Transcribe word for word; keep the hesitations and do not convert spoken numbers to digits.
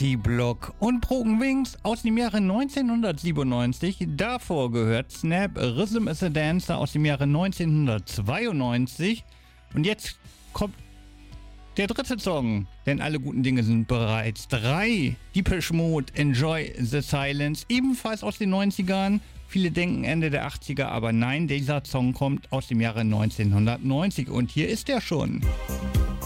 C-Block und Broken Wings aus dem Jahre neunzehnhundertsiebenundneunzig. Davor gehört Snap, Rhythm is a Dancer aus dem Jahre neunzehnhundertzweiundneunzig. Und jetzt kommt der dritte Song, denn alle guten Dinge sind bereits drei. Depeche Mode, Enjoy the Silence, ebenfalls aus den neunzigern. Viele denken Ende der achtziger, aber nein, dieser Song kommt aus dem Jahre neunzehnhundertneunzig und hier ist er schon.